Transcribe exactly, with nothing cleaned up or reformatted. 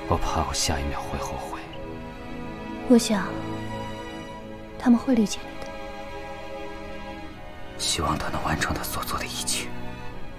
我怕我下一秒会后悔。 我想，他们会理解你的。 希望他能完成他所做的一切。